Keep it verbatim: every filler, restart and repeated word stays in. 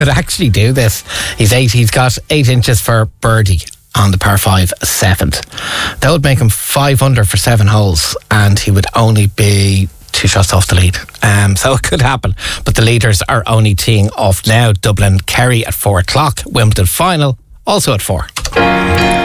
could actually do this. He's eight. He's got eight inches for birdie on the par five seventh. That would make him five under for seven holes, and he would only be two shots off the lead. Um, so it could happen. But the leaders are only teeing off now. Dublin, Kerry at four o'clock. Wimbledon final also at four.